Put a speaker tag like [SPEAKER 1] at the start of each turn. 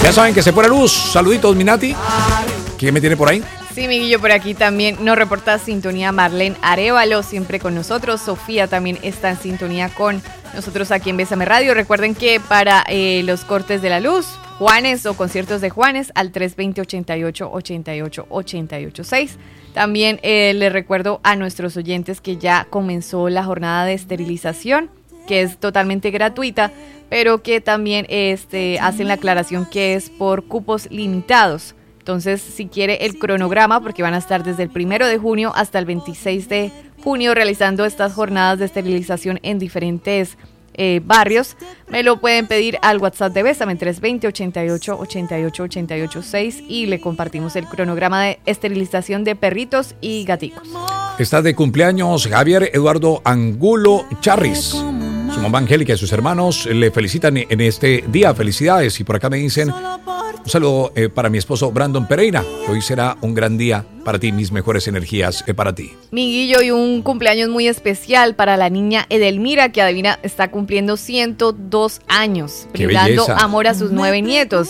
[SPEAKER 1] Ya saben que se pone luz. Saluditos, Minati. ¿Quién me tiene por ahí?
[SPEAKER 2] Sí, Miguillo, por aquí también nos reporta sintonía Marlene Arevalo, siempre con nosotros. Sofía también está en sintonía con nosotros aquí en Bésame Radio. Recuerden que para los cortes de la luz, Juanes o conciertos de Juanes al 320-88-88-886. También les recuerdo a nuestros oyentes que ya comenzó la jornada de esterilización, que es totalmente gratuita, pero que también hacen la aclaración que es por cupos limitados. Entonces, si quiere el cronograma, porque van a estar desde el 1 de junio hasta el 26 de junio realizando estas jornadas de esterilización en diferentes barrios, me lo pueden pedir al WhatsApp de Bésame 320-88-88-886 y le compartimos el cronograma de esterilización de perritos y gaticos.
[SPEAKER 1] Está de cumpleaños Javier Eduardo Angulo Charris. Su mamá Angélica y sus hermanos le felicitan en este día. Felicidades. Y por acá me dicen un saludo para mi esposo Brandon Pereira. Hoy será un gran día para ti. Mis mejores energías para ti.
[SPEAKER 2] Miguillo, y un cumpleaños muy especial para la niña Edelmira, que adivina, está cumpliendo 102 años, brindando amor a sus 9 nietos.